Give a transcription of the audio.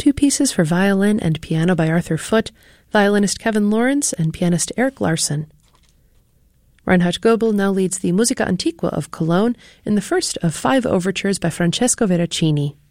two pieces for violin and piano by Arthur Foote, violinist Kevin Lawrence, and pianist Eric Larson. Reinhard Goebel now leads the Musica Antiqua of Cologne in the first of 5 overtures by Francesco Veracini.